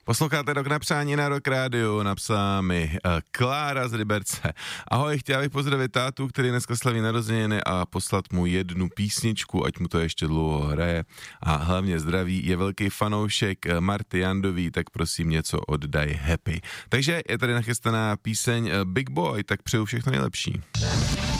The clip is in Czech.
Posloucháte Rok na přání na Rock Radio, napsala mi Klára z Liberce. Ahoj, chtěla bych pozdravit tátu, který dneska slaví narozeniny a poslat mu jednu písničku, ať mu to ještě dlouho hraje. A hlavně zdraví, je velký fanoušek Marty Jandový, tak prosím něco oddaj Happy. Takže je tady nachystaná píseň Big Boy, tak přeju všechno nejlepší.